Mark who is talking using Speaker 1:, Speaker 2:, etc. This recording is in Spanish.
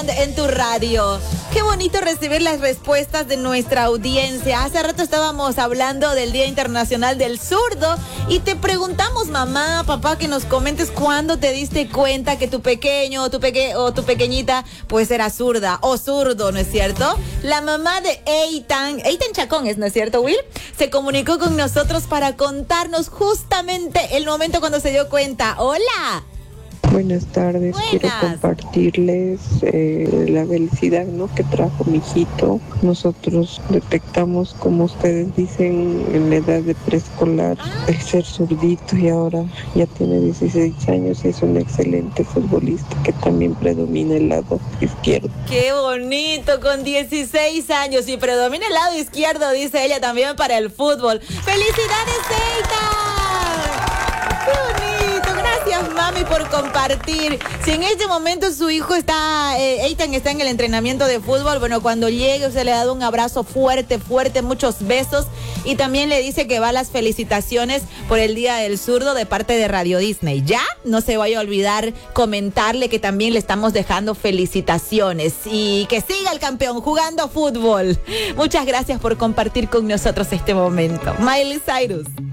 Speaker 1: Sound en tu radio. Qué bonito recibir las respuestas de nuestra audiencia. Hace rato estábamos hablando del Día Internacional del Zurdo y te preguntamos, mamá, papá, que nos comentes cuándo te diste cuenta que tu pequeño o tu pequeñita pues era zurda o zurdo, ¿no es cierto? La mamá de Eitan Chacón, ¿no es cierto, Will? Se comunicó con nosotros para contarnos justamente el momento cuando se dio cuenta. ¡Hola!
Speaker 2: Buenas tardes, quiero compartirles la felicidad, ¿no?, que trajo mi hijito. Nosotros detectamos, como ustedes dicen, en la edad de preescolar, el ser zurdito, y ahora ya tiene 16 años y es un excelente futbolista que también predomina el lado izquierdo.
Speaker 1: ¡Qué bonito! Con 16 años y predomina el lado izquierdo, dice ella, también para el fútbol. ¡Felicidades, Eitan! ¡Qué bonito! Gracias, mami, por compartir. Si en este momento su hijo Eitan está en el entrenamiento de fútbol, bueno, cuando llegue usted le da un abrazo fuerte, muchos besos, y también le dice que va a las felicitaciones por el Día del Zurdo de parte de Radio Disney. Ya no se vaya a olvidar comentarle que también le estamos dejando felicitaciones y que siga el campeón jugando fútbol. Muchas gracias por compartir con nosotros este momento. Miley Cyrus.